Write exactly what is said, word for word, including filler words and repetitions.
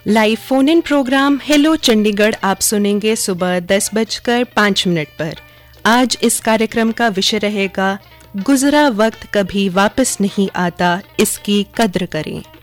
Live phone in programme hello Chandigarh आप सुनेंगे सुबह दस बजकर पाँच मिनट पर। आज इस कार्यक्रम का विषय रहेगा गुजरा वक्त कभी वापस नहीं आता, इसकी कद्र करें।